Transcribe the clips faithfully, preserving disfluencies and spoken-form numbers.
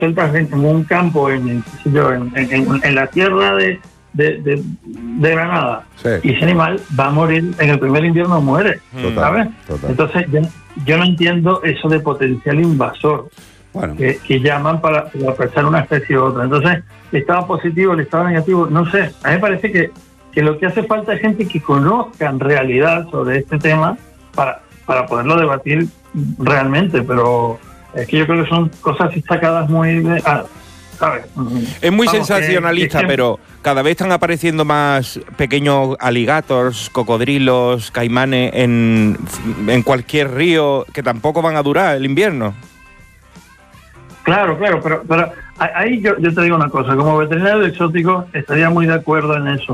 sueltas en, en un campo, en, qué sé yo, en, en, en la tierra de, de, de, de Granada, sí. y ese animal va a morir, en el primer invierno muere, Total, ¿sabes? total. Entonces yo, yo no entiendo eso de potencial invasor, bueno. que, que llaman para, para aprovechar una especie u otra. Entonces, el estado positivo, el estado negativo, no sé, a mí me parece que, que lo que hace falta es gente que conozca en realidad sobre este tema para, para poderlo debatir realmente, pero es que yo creo que son cosas sacadas muy de, ah, ¿sabes? Es muy Vamos, sensacionalista, que, que, pero cada vez están apareciendo más pequeños alligators, cocodrilos, caimanes en, en cualquier río que tampoco van a durar el invierno. Claro, claro, pero, pero ahí yo, yo te digo una cosa, como veterinario exótico estaría muy de acuerdo en eso.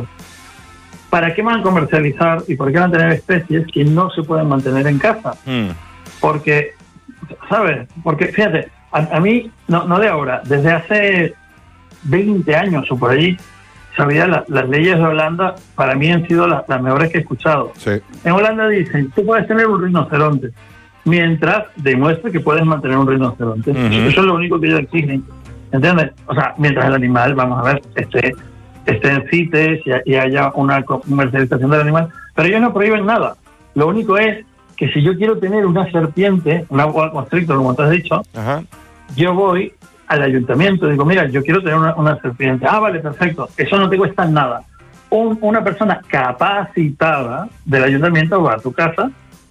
¿Para qué van a comercializar y por qué van a tener especies que no se pueden mantener en casa? Mm. Porque, ¿sabes? Porque, fíjate, a, a mí, no, no de ahora, desde hace veinte años o por allí, sabía la, las leyes de Holanda, para mí han sido las, las mejores que he escuchado. Sí. En Holanda dicen, tú puedes tener un rinoceronte, mientras demuestre que puedes mantener un rinoceronte. Uh-huh. Eso es lo único que ellos exigen, ¿entiendes? O sea, mientras el animal, vamos a ver, esté, esté en CITES y, y haya una comercialización del animal, pero ellos no prohíben nada. Lo único es que si yo quiero tener una serpiente, una boa constrictor, como te has dicho, uh-huh. yo voy al ayuntamiento y digo, mira, yo quiero tener una, una serpiente. Ah, vale, perfecto. Eso no te cuesta nada. Un, una persona capacitada del ayuntamiento va a tu casa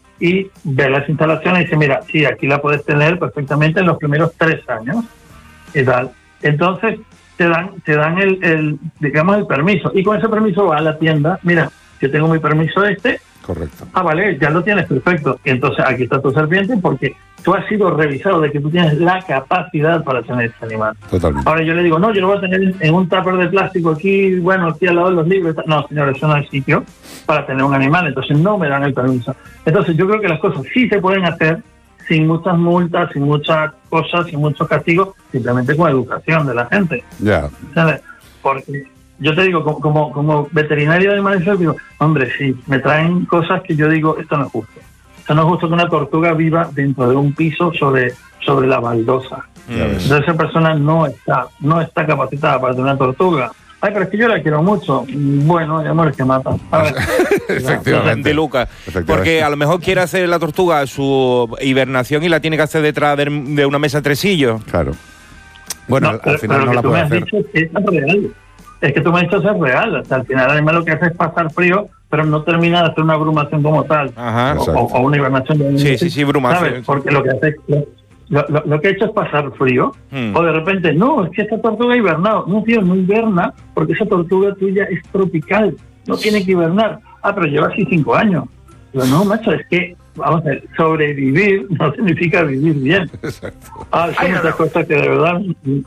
y ve las instalaciones y dice, mira, sí, aquí la puedes tener perfectamente en los primeros tres años y tal. Entonces te dan te dan el, el digamos el permiso, y con ese permiso va a la tienda, mira, yo tengo mi permiso este. Correcto. Ah, vale, ya lo tienes, perfecto. Y entonces aquí está tu serpiente porque tú has sido revisado de que tú tienes la capacidad para tener este animal. Totalmente. Ahora yo le digo, no, yo lo voy a tener en un tupper de plástico aquí, bueno, aquí al lado de los libros. No, señor, eso no es sitio para tener un animal, entonces no me dan el permiso. Entonces yo creo que las cosas sí se pueden hacer sin muchas multas, sin muchas cosas, sin muchos castigos, simplemente con educación de la gente. Ya. ¿Sabes? Porque yo te digo, como, como, como veterinario de animales, digo, hombre, sí, me traen cosas que yo digo, esto no es justo. Esto no es justo que una tortuga viva dentro de un piso sobre, sobre la baldosa. Mm. Entonces esa persona no está, no está capacitada para tener una tortuga. Ay, pero es que yo la quiero mucho. Bueno, hay amores que matan. A ver. Efectivamente, Lucas. Porque a lo mejor quiere hacer la tortuga su hibernación y la tiene que hacer detrás de, de una mesa tresillo. Claro. Bueno, no, al, pero, al final pero no la puede hacer. Dicho es real. Es que tú me has dicho es real. O sea, al final el animal lo que hace es pasar frío, pero no termina de hacer una brumación como tal. Ajá. O, o una hibernación. De sí, sí, sí, brumación. ¿Sabes? Porque lo que hace lo, lo, lo que ha hecho es pasar frío. Hmm. O de repente, no, es que esta tortuga ha hibernado. No, tío, no hiberna, porque esa tortuga tuya es tropical. No tiene que hibernar. Ah, pero lleva así cinco años. Digo, no, macho, es que, vamos a ver, sobrevivir no significa vivir bien. Exacto. Ah, son muchas cosas que de verdad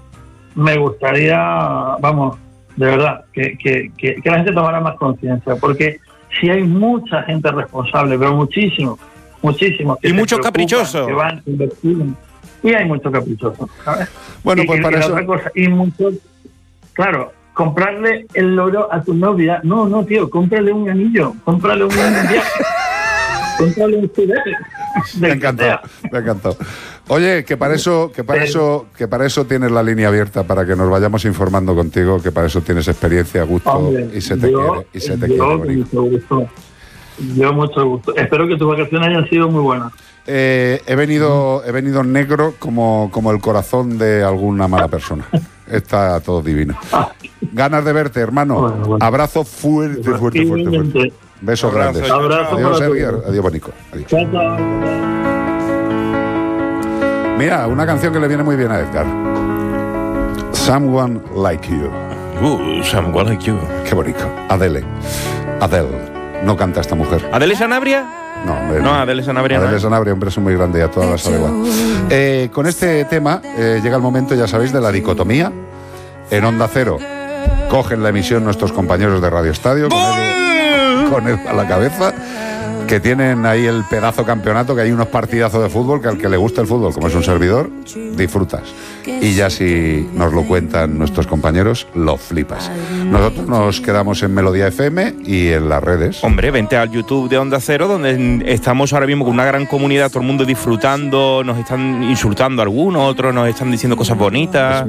me gustaría, vamos, de verdad, que, que, que, que la gente tomara más conciencia, porque si hay mucha gente responsable, pero muchísimo, muchísimo. Y muchos caprichosos. Que van, que investigan, y hay muchos caprichosos, ¿sabes? Bueno, y, pues y, para y eso... Otra cosa, y mucho, claro, comprarle el loro a tu novia, no, no, tío, cómprale un anillo, cómprale un viaje, cómprale un juguete. Me encantó, me encantó. Oye, que para eso, que para eso, que para eso tienes la línea abierta, para que nos vayamos informando contigo, que para eso tienes experiencia, gusto. Hombre, y se te yo, quiere, y se te yo, quiere. Mucho gusto. Yo mucho gusto. Espero que tus vacaciones hayan sido muy buenas. Eh, he venido, he venido negro como, como el corazón de alguna mala persona. Está todo divino. Ganas de verte, hermano. Bueno, bueno. Abrazo fuerte, fuerte, fuerte, fuerte. Besos abrazo, grandes. Abrazo. Adiós, Sergio. Adiós, Bonico. Adiós. Chao, chao. Mira, una canción que le viene muy bien a Edgar. Someone Like You. Uh, Someone Like You. Qué bonito. Adele. Adele. No canta esta mujer. ¿Adele Sanabria? No, hombre, no. No, Adele Sanabria. Adele no. Sanabria, un beso muy grande y a todas las sale igual. Eh, con este tema eh, llega el momento, ya sabéis, de la dicotomía. En Onda Cero cogen la emisión nuestros compañeros de Radio Estadio con él, con él a la cabeza. que tienen ahí el pedazo campeonato, que hay unos partidazos de fútbol que al que le gusta el fútbol, como es un servidor, disfrutas. Y ya si nos lo cuentan nuestros compañeros, lo flipas. Nosotros nos quedamos en Melodía F M y en las redes. Hombre, vente al YouTube de Onda Cero, donde estamos ahora mismo con una gran comunidad, todo el mundo disfrutando, nos están insultando algunos, otros nos están diciendo cosas bonitas.